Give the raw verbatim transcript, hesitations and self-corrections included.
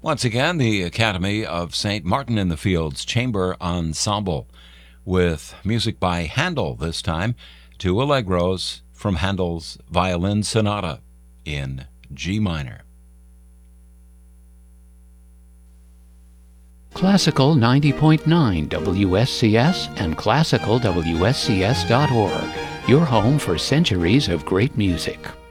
Once again, the Academy of Saint Martin in the Fields Chamber Ensemble with music by Handel this time, two allegros from Handel's Violin Sonata in G minor. Classical ninety point nine W S C S and classical W S C S dot org, your home for centuries of great music.